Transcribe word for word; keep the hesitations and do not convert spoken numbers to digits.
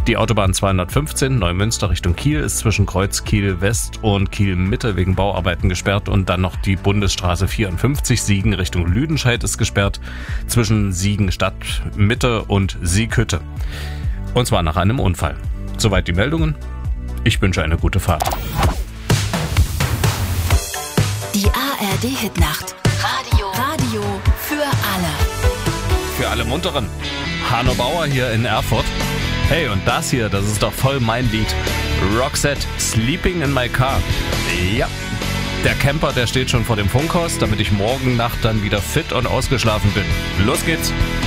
Die Autobahn zweihundertfünfzehn Neumünster Richtung Kiel ist zwischen Kreuz Kiel West und Kiel Mitte wegen Bauarbeiten gesperrt und dann noch die Bundesstraße vierundfünfzig Siegen Richtung Lüdenscheid ist gesperrt zwischen Siegen Stadtmitte und Sieghütte. Und zwar nach einem Unfall. Soweit die Meldungen. Ich wünsche eine gute Fahrt. Die A R D-Hitnacht. Radio. Radio für alle. Für alle Munteren. Hanno Bauer hier in Erfurt. Hey, und das hier, das ist doch voll mein Lied. Roxette, Sleeping in My Car. Ja, der Camper, der steht schon vor dem Funkhaus, damit ich morgen Nacht dann wieder fit und ausgeschlafen bin. Los geht's!